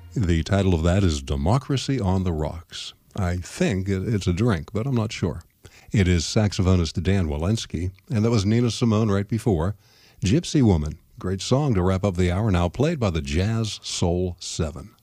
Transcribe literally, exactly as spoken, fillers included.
The title of that is Democracy on the Rocks. I think it's a drink, but I'm not sure. It is saxophonist Dan Walensky, and that was Nina Simone right before. Gypsy Woman, great song to wrap up the hour, now played by the Jazz Soul Seven.